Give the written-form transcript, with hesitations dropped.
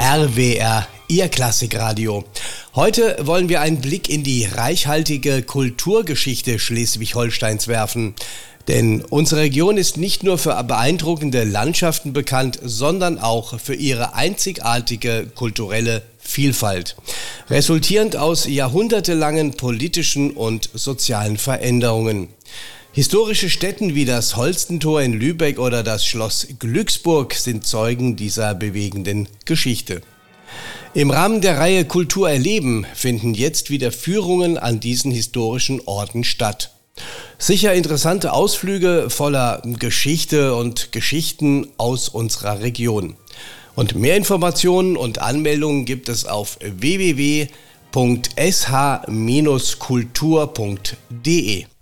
RWR, Ihr Klassikradio. Heute wollen wir einen Blick in die reichhaltige Kulturgeschichte Schleswig-Holsteins werfen. Denn unsere Region ist nicht nur für beeindruckende Landschaften bekannt, sondern auch für ihre einzigartige kulturelle Vielfalt, resultierend aus jahrhundertelangen politischen und sozialen Veränderungen. Historische Stätten wie das Holstentor in Lübeck oder das Schloss Glücksburg sind Zeugen dieser bewegenden Geschichte. Im Rahmen der Reihe Kultur erleben finden jetzt wieder Führungen an diesen historischen Orten statt. Sicher interessante Ausflüge voller Geschichte und Geschichten aus unserer Region. Und mehr Informationen und Anmeldungen gibt es auf www.sh-kultur.de.